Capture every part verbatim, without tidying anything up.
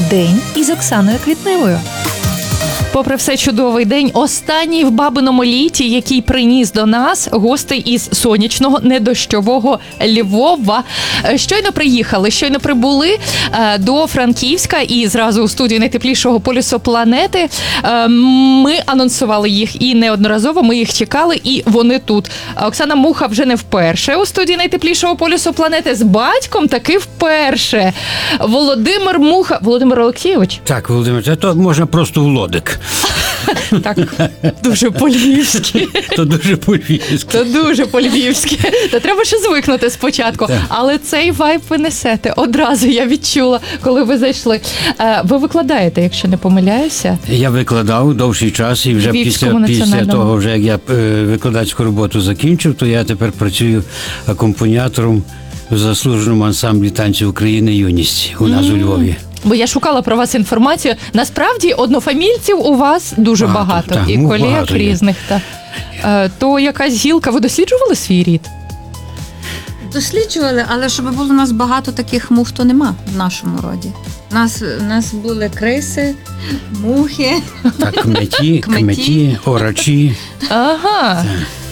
День із Оксаною Квітневою. Попри все, чудовий день, останній в бабиному літі, який приніс до нас гостей із сонячного, недощового Львова. Щойно приїхали, щойно прибули до Франківська і зразу у студію найтеплішого полюсу планети. Ми анонсували їх і неодноразово, ми їх чекали, і вони тут. Оксана Муха вже не вперше у студії найтеплішого полюсу планети, з батьком таки вперше. Володимир Муха. Володимир Олексійович? Так, Володимир, це то можна просто Володик. Так, дуже по-львівськи. То дуже по-львівськи. То дуже по-львівськи. Та треба ще звикнути спочатку. Так. Але цей вайб ви несете. Одразу я відчула, коли ви зайшли. Ви викладаєте, якщо не помиляюся? Я викладав довший час, і вже після, після того, вже як я викладацьку роботу закінчив, то я тепер працюю акомпаніатором в заслуженому ансамблі танців України «Юність» у нас mm. у Львові. Бо я шукала про вас інформацію. Насправді, однофамільців у вас дуже багато. багато. Так, і ну, колег багато різних. Та. То якась гілка. Ви досліджували свій рід? Досліджували, але щоб було у нас багато таких мух, то нема в нашому роді. У нас, у нас були криси, мухи. Так, кметі, кметі, орачі. Ага. Так.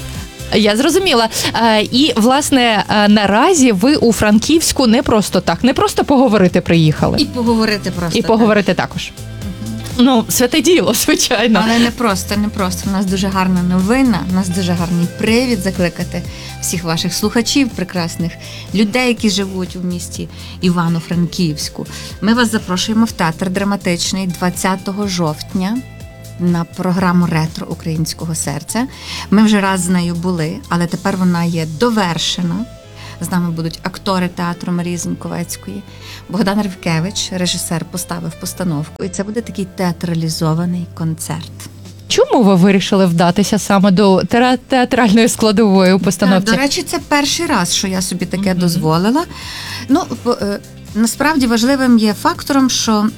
Я зрозуміла. І, власне, наразі ви у Франківську не просто так, не просто поговорити приїхали. І поговорити просто І так. поговорити також. Угу. Ну, святе діло, звичайно. Але не просто, не просто. У нас дуже гарна новина, у нас дуже гарний привід закликати всіх ваших слухачів, прекрасних людей, які живуть у місті Івано-Франківську. Ми вас запрошуємо в театр драматичний двадцятого жовтня. На програму «Ретро українського серця». Ми вже раз з нею були, але тепер вона є довершена. З нами будуть актори театру Марії Зіньковецької. Богдан Ривкевич, режисер, поставив постановку. І це буде такий театралізований концерт. Чому ви вирішили вдатися саме до театральної складової у постановці? До речі, це перший раз, що я собі таке mm-hmm. дозволила. Ну, насправді важливим є фактором, що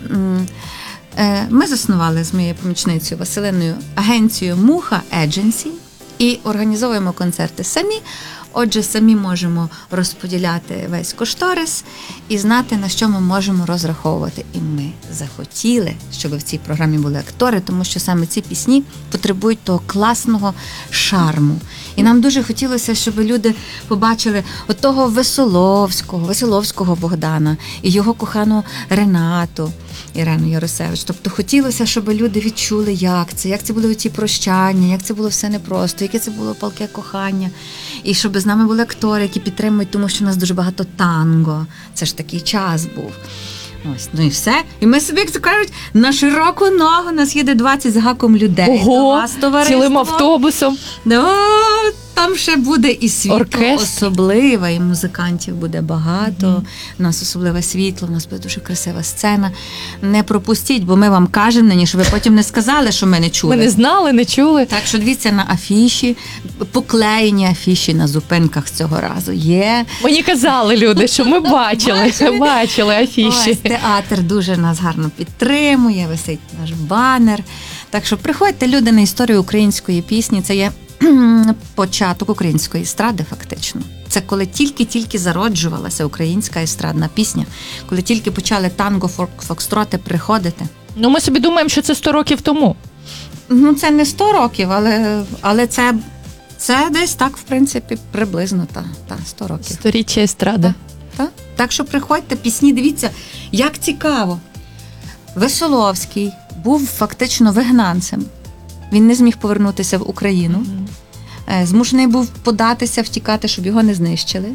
ми заснували з моєю помічницею Василиною агенцію «Муха Едженсі» і організовуємо концерти самі. Отже, самі можемо розподіляти весь кошторис і знати, на що ми можемо розраховувати. І ми захотіли, щоб в цій програмі були актори, тому що саме ці пісні потребують того класного шарму. І нам дуже хотілося, щоб люди побачили от того Веселовського, Веселовського Богдана і його кохану Ренату, Ірену Яросевич. Тобто хотілося, щоб люди відчули, як це, як це були ці прощання, як це було все непросто, яке це було палке кохання. І щоб з нами були актори, які підтримують, тому що у нас дуже багато танго. Це ж такий час був. Ось, ну і все. І ми собі, як то кажуть, на широку ногу нас їде двадцять з гаком людей. Ого, до вас, товариство. Цілим автобусом. Да, там ще буде і світло оркестр особливе, і музикантів буде багато. Mm-hmm. У нас особливе світло, у нас буде дуже красива сцена. Не пропустіть, бо ми вам кажемо нині, щоб ви потім не сказали, що ми не чули. Ми не знали, не чули. Так що дивіться на афіші, поклеєні афіші на зупинках цього разу є. Мені казали люди, що ми бачили, бачили, бачили афіші. Ось, театр дуже нас гарно підтримує, висить наш банер. Так що приходьте, люди, на історію української пісні. Це є початок української естради, фактично. Це коли тільки-тільки зароджувалася українська естрадна пісня, коли тільки почали танго, фокстроти приходити. Ну, ми собі думаємо, що це сто років тому. Ну, це не сто років, але, але це, це десь так, в принципі, приблизно, та, та, сто років. Сторіччя естради. Так, так. Так що приходьте, пісні, дивіться, як цікаво. Веселовський був фактично вигнанцем. Він не зміг повернутися в Україну. Mm-hmm. Змушений був податися, втікати, щоб його не знищили.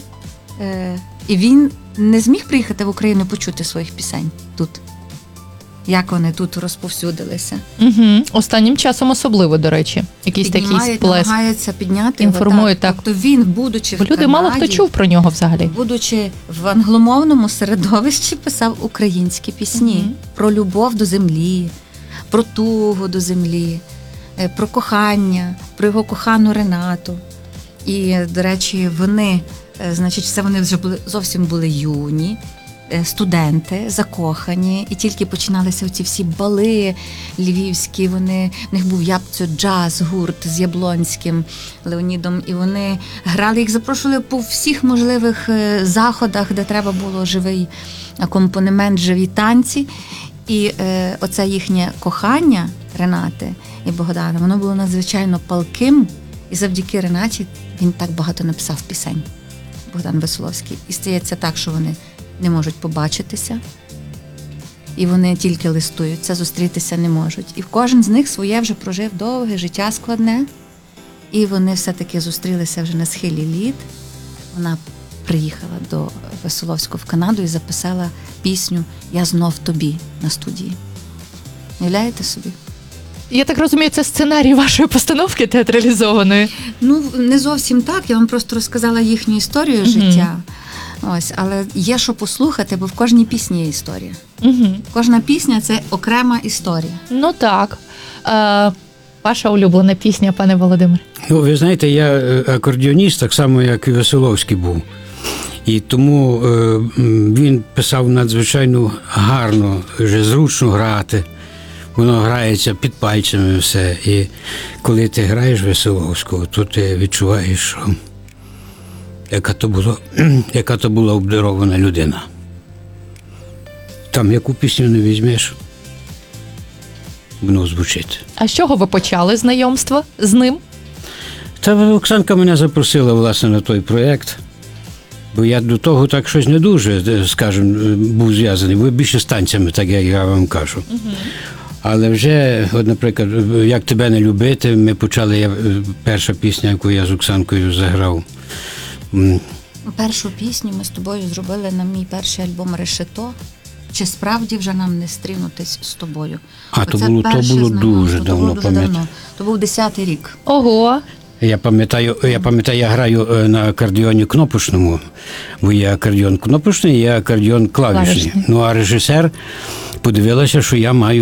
І він не зміг приїхати в Україну почути своїх пісень тут. Як вони тут розповсюдилися. Угу. Останнім часом особливо, до речі. Якийсь такий сплеск. Намагаються підняти інформують, його. Так. Тобто він, будучи Бо в люди Канаді, мало хто чув про нього взагалі. Будучи в англомовному середовищі, писав українські пісні. Угу. Про любов до землі, про тугу до землі, про кохання, про його кохану Ренату. І, до речі, вони, значить, це вони вже були, зовсім були юні, студенти, закохані, і тільки починалися оці всі бали львівські, вони, в них був Ябцю джаз, гурт з Яблонським Леонідом, і вони грали, їх запрошували по всіх можливих заходах, де треба було живий акомпанемент, живі танці. І е, оце їхнє кохання Ренати і Богдана, воно було надзвичайно палким, і завдяки Ренаті він так багато написав пісень, Богдан Веселовський. І стається так, що вони не можуть побачитися, і вони тільки листуються, зустрітися не можуть. І кожен з них своє вже прожив довге життя складне, і вони все-таки зустрілися вже на схилі літ. Вона приїхала до Веселовського в Канаду і записала пісню «Я знов тобі» на студії. Уявляєте собі? Я так розумію, це сценарій вашої постановки театралізованої. Ну, не зовсім так, я вам просто розказала їхню історію Мгм. життя. Ось, але є що послухати, бо в кожній пісні є історія. Угу. Кожна пісня – це окрема історія. Ну так. Е, ваша улюблена пісня, пане Володимир? Ну, ви знаєте, я е, акордіоніст, так само, як і Веселовський був. І тому е, м, він писав надзвичайно гарно, вже зручно грати. Воно грається під пальцями все. І коли ти граєш Веселовського, то ти відчуваєш, що яка то була, яка то була обдарована людина. Там яку пісню не візьмеш, воно звучить. А з чого ви почали знайомство з ним? Та Оксанка мене запросила, власне, на той проєкт, бо я до того так щось не дуже, скажімо, був зв'язаний, бо більше з танцями, так як я вам кажу. Угу. Але вже, от, наприклад, «Як тебе не любити», ми почали, я, перша пісня, яку я з Оксанкою заграв. М, Першу пісню ми з тобою зробили на мій перший альбом «Решето». Чи справді вже нам не стрінутись з тобою? А, то Оце було- то перше було знайомство, дуже то давно, було дуже пам'ятаю. давно. То був десятий рік. Ого. Я пам'ятаю, я пам'ятаю, я граю е, на акордіоні кнопочному, бо є акордіон кнопочний, є акордіон клавішний. Клавішний. Ну, а режисер подивилася, що я маю